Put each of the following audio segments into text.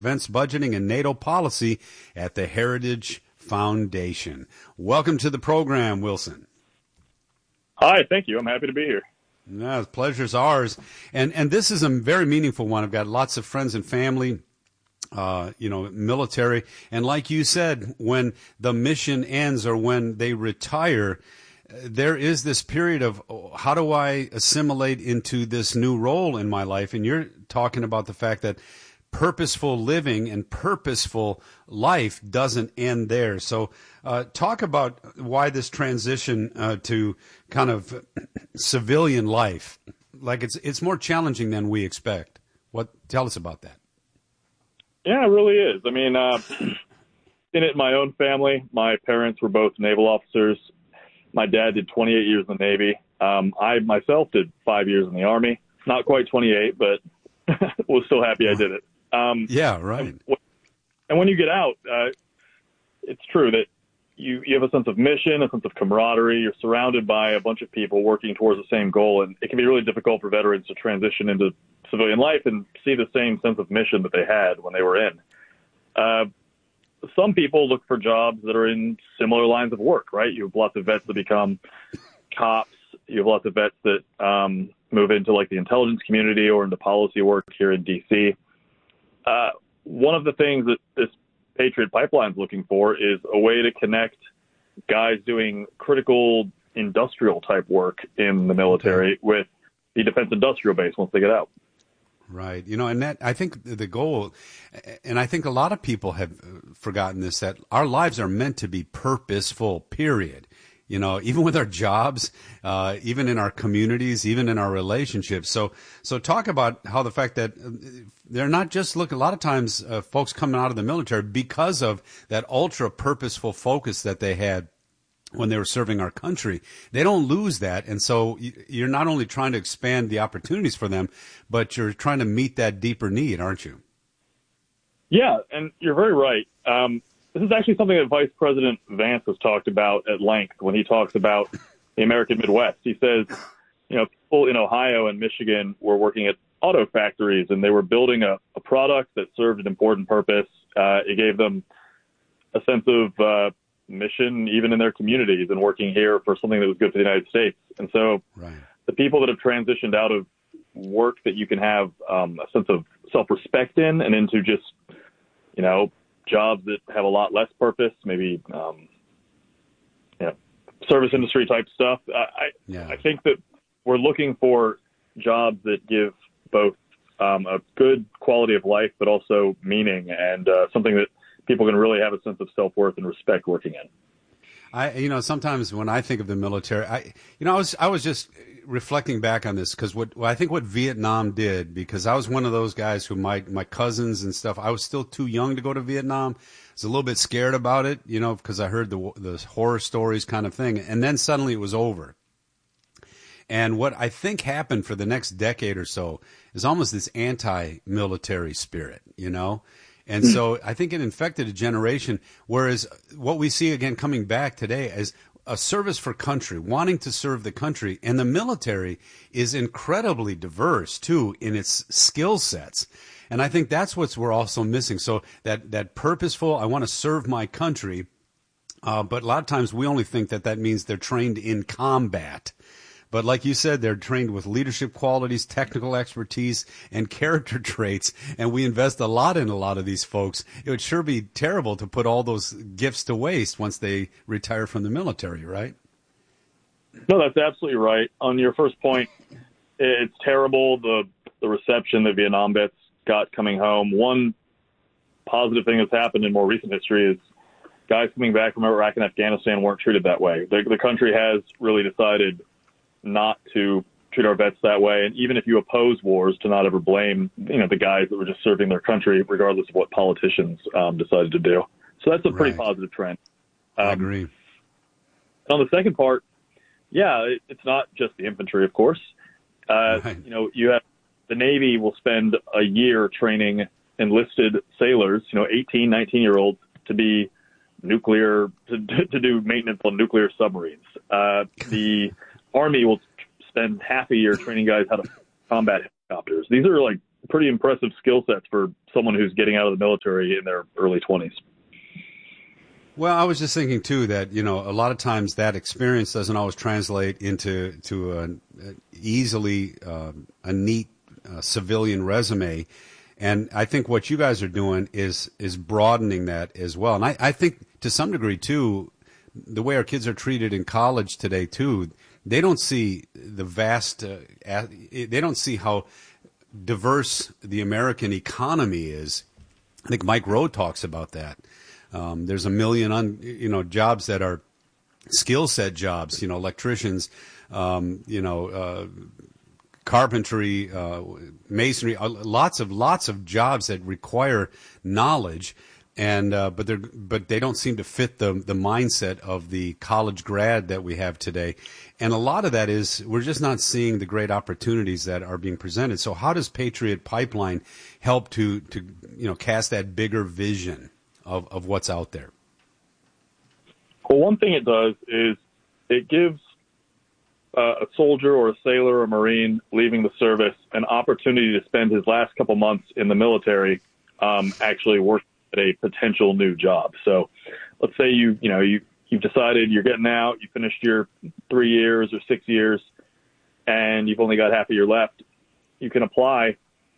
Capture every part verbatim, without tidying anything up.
Defense Budgeting and NATO Policy at the Heritage Foundation. Welcome to the program, Wilson. Hi, thank you. I'm happy to be here. Yeah, the pleasure's ours. And and this is a very meaningful one. I've got lots of friends and family, uh, you know, military. And like you said, when the mission ends or when they retire, there is this period of oh, how do I assimilate into this new role in my life? And you're talking about the fact that purposeful living and purposeful life doesn't end there. So uh, talk about why this transition uh, to kind of civilian life, like it's it's more challenging than we expect. What? Tell us about that. Yeah, it really is. I mean, uh, in it, my own family, my parents were both naval officers. My dad did twenty-eight years in the Navy. Um, I myself did five years in the Army. Not quite twenty-eight, but was still happy I did it. Um, yeah, right. And, and when you get out, uh, it's true that you, you have a sense of mission, a sense of camaraderie. You're surrounded by a bunch of people working towards the same goal, and it can be really difficult for veterans to transition into civilian life and see the same sense of mission that they had when they were in. Uh, some people look for jobs that are in similar lines of work, right? You have lots of vets that become cops. You have lots of vets that um, move into like the intelligence community or into policy work here in D C. Uh, one of the things that this Patriot Pipeline is looking for is a way to connect guys doing critical industrial type work in the military with the defense industrial base once they get out. Right. You know, and that, I think the goal, and I think a lot of people have forgotten this, that our lives are meant to be purposeful, period. You know, even with our jobs, uh, even in our communities, even in our relationships. So, so talk about how the fact that they're not just look, a lot of times, uh, folks coming out of the military because of that ultra purposeful focus that they had when they were serving our country, they don't lose that. And so you're not only trying to expand the opportunities for them, but you're trying to meet that deeper need, aren't you? Yeah, and you're very right. Um, This is actually something that Vice President Vance has talked about at length when he talks about the American Midwest. He says, you know, people in Ohio and Michigan were working at auto factories and they were building a, a product that served an important purpose. Uh, it gave them a sense of uh, mission even in their communities and working here for something that was good for the United States. And so right. The people that have transitioned out of work that you can have um, a sense of self-respect in and into just, you know, jobs that have a lot less purpose, maybe um, you know, service industry type stuff. I, yeah. I think that we're looking for jobs that give both um, a good quality of life, but also meaning and uh, something that people can really have a sense of self-worth and respect working in. I, you know, sometimes when I think of the military, I, you know, I was, I was just reflecting back on this because what, well, I think what Vietnam did, because I was one of those guys who my, my cousins and stuff, I was still too young to go to Vietnam. I was a little bit scared about it, you know, because I heard the, the horror stories kind of thing. And then suddenly it was over. And what I think happened for the next decade or so is almost this anti-military spirit, you know? And so I think it infected a generation, whereas what we see again coming back today is a service for country, wanting to serve the country. And the military is incredibly diverse, too, in its skill sets. And I think that's what we're also missing. So that, that purposeful, I want to serve my country, uh, but a lot of times we only think that that means they're trained in combat. But like you said, they're trained with leadership qualities, technical expertise, and character traits, and we invest a lot in a lot of these folks. It would sure be terrible to put all those gifts to waste once they retire from the military, right? No, that's absolutely right. On your first point, it's terrible, the, the reception that Vietnam vets got coming home. One positive thing that's happened in more recent history is guys coming back from Iraq and Afghanistan weren't treated that way. The, the country has really decided not to treat our vets that way. And even if you oppose wars, to not ever blame, you know, the guys that were just serving their country, regardless of what politicians um, decided to do. So that's a pretty right. positive trend. Um, I agree. On the second part, yeah, it, it's not just the infantry, of course. Uh, right. You know, you have the Navy will spend a year training enlisted sailors, you know, eighteen, nineteen year olds to be nuclear, to, to do maintenance on nuclear submarines. Uh, the Army will spend half a year training guys how to combat helicopters. These are like pretty impressive skill sets for someone who's getting out of the military in their early twenties. Well, I was just thinking too that, you know, a lot of times that experience doesn't always translate into to an easily uh, a neat uh, civilian resume. And I think what you guys are doing is is broadening that as well. And I, I think to some degree too, the way our kids are treated in college today too, they don't see the vast, uh, they don't see how diverse the American economy is. I think Mike Rowe talks about that. Um, there's a million, un, you know, jobs that are skill set jobs, you know, electricians, um, you know, uh, carpentry, uh, masonry, uh, lots of lots of jobs that require knowledge, and uh, but they but they don't seem to fit the the mindset of the college grad that we have today, and a lot of that is we're just not seeing the great opportunities that are being presented. So how does Patriot Pipeline help to to you know cast that bigger vision of, of what's out there? Well, one thing it does is it gives uh, a soldier or a sailor or a Marine leaving the service an opportunity to spend his last couple months in the military um, actually working at a potential new job. So let's say you, you know, you, you've decided you're getting out, you finished your three years or six years, and you've only got half a year left. You can apply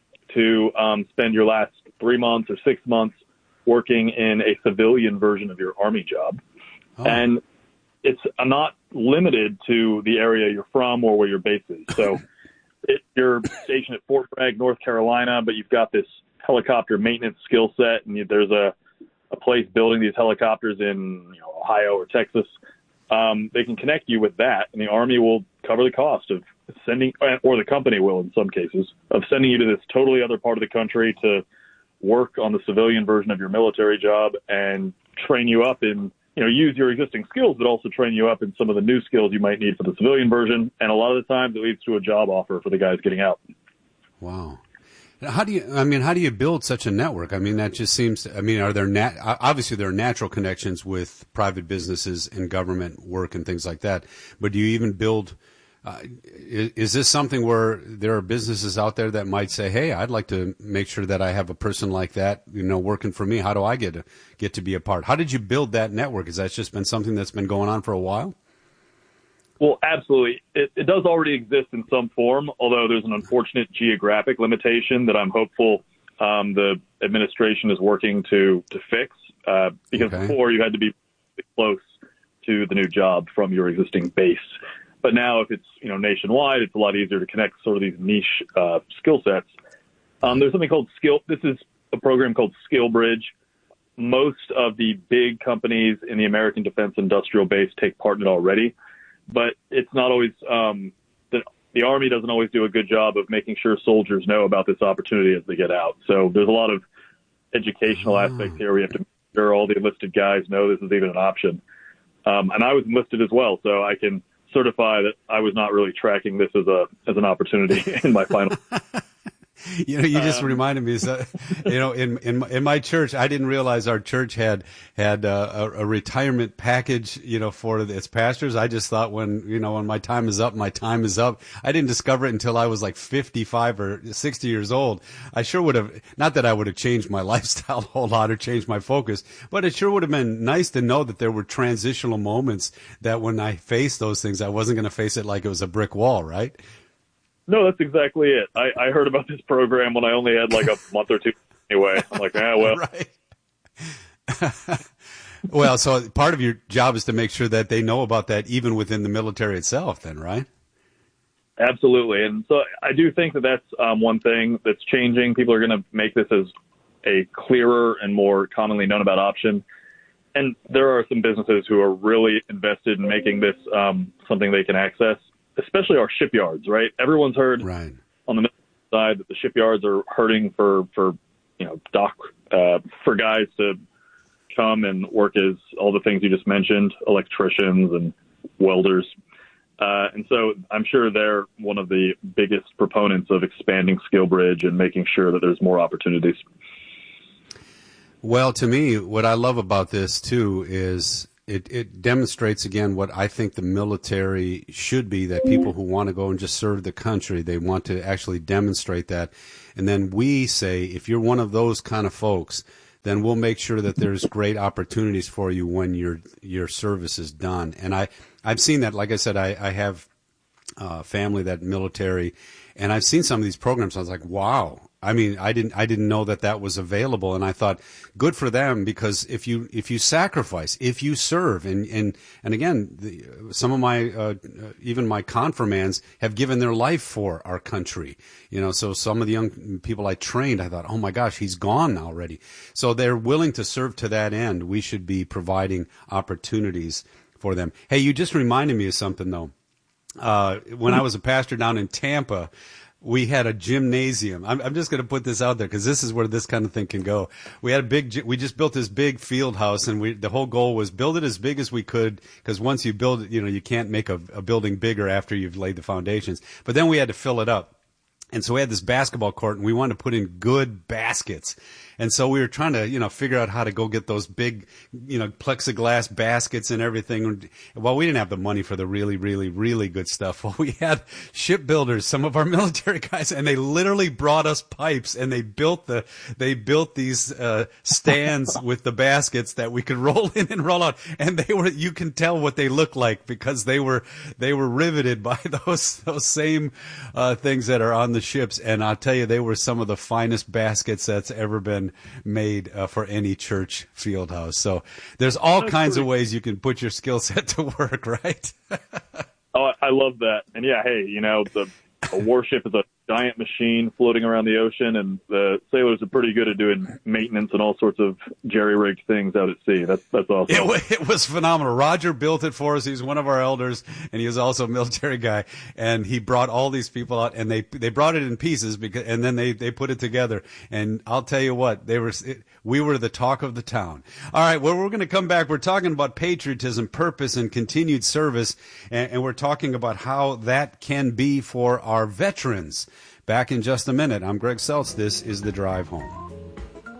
to um, spend your last three months or six months working in a civilian version of your Army job. Oh. And it's not limited to the area you're from or where your base is. So if you're stationed at Fort Bragg, North Carolina, but you've got this helicopter maintenance skill set, and you, there's a, a place building these helicopters in you know, Ohio or Texas, um, they can connect you with that, and the Army will cover the cost of sending, or the company will in some cases, of sending you to this totally other part of the country to work on the civilian version of your military job and train you up in, you know, use your existing skills, but also train you up in some of the new skills you might need for the civilian version. And a lot of the times it leads to a job offer for the guys getting out. Wow. How do you, I mean, how do you build such a network? I mean, that just seems, I mean, are there nat, obviously there are natural connections with private businesses and government work and things like that, but do you even build, Uh, is, is this something where there are businesses out there that might say, "Hey, I'd like to make sure that I have a person like that, you know, working for me. How do I get to get to be a part?" How did you build that network? Has that just been something that's been going on for a while? Well, absolutely. It, it does already exist in some form, although there's an unfortunate geographic limitation that I'm hopeful um, the administration is working to to fix. Uh, because okay. before you had to be close to the new job from your existing base. But now if it's, you know, nationwide, it's a lot easier to connect sort of these niche uh, skill sets. Um, there's something called Skill. This is a program called SkillBridge. Most of the big companies in the American defense industrial base take part in it already, but it's not always, um, the, the Army doesn't always do a good job of making sure soldiers know about this opportunity as they get out. So there's a lot of educational oh. aspects here. We have to make sure all the enlisted guys know this is even an option. Um, and I was enlisted as well, so I can certify that I was not really tracking this as a as an opportunity in my final. You know, you just um, reminded me. So, you know, in in in my church, I didn't realize our church had had uh, a, a retirement package. You know, for its pastors. I just thought when you know when my time is up, my time is up. I didn't discover it until I was like fifty-five or sixty years old. I sure would have. Not that I would have changed my lifestyle a whole lot or changed my focus, but it sure would have been nice to know that there were transitional moments that when I faced those things, I wasn't going to face it like it was a brick wall, right? No, that's exactly it. I, I heard about this program when I only had like a month or two anyway. I'm like, ah, well. Right. Well, so part of your job is to make sure that they know about that even within the military itself then, right? Absolutely. And so I do think that that's um, one thing that's changing. People are going to make this as a clearer and more commonly known about option. And there are some businesses who are really invested in making this um, something they can access. Especially our shipyards, right? Everyone's heard right. on the side that the shipyards are hurting for, for you know, dock, uh, for guys to come and work as all the things you just mentioned, electricians and welders. Uh, and so I'm sure they're one of the biggest proponents of expanding SkillBridge and making sure that there's more opportunities. Well, to me, what I love about this, too, is it, it demonstrates again what I think the military should be, that people who want to go and just serve the country, they want to actually demonstrate that. And then we say, if you're one of those kind of folks, then we'll make sure that there's great opportunities for you when your your service is done. And I, I've seen that. Like I said, I, I have uh, family that military, and I've seen some of these programs. I was like, wow. I mean, I didn't I didn't know that that was available, and I thought, good for them, because if you if you sacrifice, if you serve, and and and again, the, some of my uh, even my confirmands have given their life for our country, you know. So some of the young people I trained, I thought, oh my gosh, he's gone already. So they're willing to serve to that end. We should be providing opportunities for them. Hey, you just reminded me of something though. Uh, when I was a pastor down in Tampa, we had a gymnasium. I'm, I'm just going to put this out there because this is where this kind of thing can go. We had a big, we just built this big field house, and we, the whole goal was build it as big as we could, because once you build it, you know, you can't make a, a building bigger after you've laid the foundations. But then we had to fill it up. And so we had this basketball court, and we wanted to put in good baskets. And so we were trying to, you know, figure out how to go get those big, you know, plexiglass baskets and everything. Well, we didn't have the money for the really, really, really good stuff. Well, we had shipbuilders, some of our military guys, and they literally brought us pipes, and they built the, they built these uh, stands with the baskets that we could roll in and roll out. And they were, you can tell what they look like, because they were, they were riveted by those, those same uh, things that are on the ships. And I'll tell you, they were some of the finest baskets that's ever been made uh, for any church field house. So there's all that's kinds pretty- of ways you can put your skill set to work, right? Oh, I love that. And yeah, hey, you know, the a warship is a giant machine floating around the ocean, and the sailors are pretty good at doing maintenance and all sorts of jerry-rigged things out at sea. That's that's awesome. It, it was phenomenal. Roger built it for us. He's one of our elders, and he was also a military guy. And he brought all these people out, and they they brought it in pieces, because, and then they, they put it together. And I'll tell you what, they were it, we were the talk of the town. All right, well, we're going to come back. We're talking about patriotism, purpose, and continued service, and, and we're talking about how that can be for our veterans. Back in just a minute. I'm Greg Seltz. This is The Drive Home.